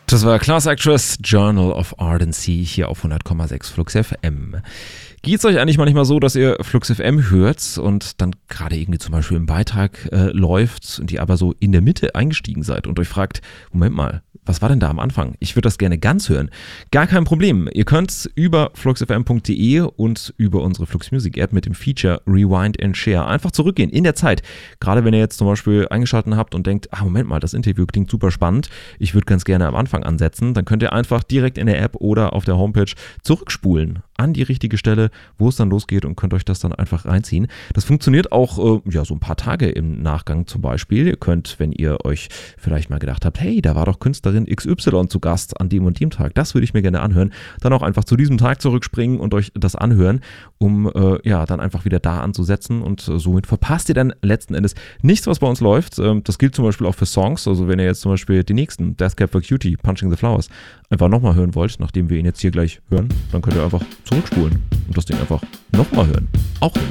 Das war Class Actress, Journal of Ardency hier auf 100,6 Flux FM. Geht es euch eigentlich manchmal so, dass ihr Flux FM hört und dann gerade irgendwie zum Beispiel im Beitrag läuft und ihr aber so in der Mitte eingestiegen seid und euch fragt, Moment mal, was war denn da am Anfang? Ich würde das gerne ganz hören. Gar kein Problem. Ihr könnt über fluxfm.de und über unsere Flux Music App mit dem Feature Rewind and Share einfach zurückgehen in der Zeit. Gerade wenn ihr jetzt zum Beispiel eingeschaltet habt und denkt, Moment mal, das Interview klingt super spannend, ich würde ganz gerne am Anfang ansetzen, dann könnt ihr einfach direkt in der App oder auf der Homepage zurückspulen an die richtige Stelle, wo es dann losgeht und könnt euch das dann einfach reinziehen. Das funktioniert auch so ein paar Tage im Nachgang zum Beispiel. Ihr könnt, wenn ihr euch vielleicht mal gedacht habt, hey, da war doch Künstlerin XY zu Gast an dem und dem Tag, das würde ich mir gerne anhören, dann auch einfach zu diesem Tag zurückspringen und euch das anhören, um dann einfach wieder da anzusetzen und somit verpasst ihr dann letzten Endes nichts, was bei uns läuft. Das gilt zum Beispiel auch für Songs, also wenn ihr jetzt zum Beispiel den nächsten, Death Cab for Cutie, Punching the Flowers, einfach nochmal hören wollt, nachdem wir ihn jetzt hier gleich hören, dann könnt ihr einfach zurückspulen und das Ding einfach nochmal hören. Auch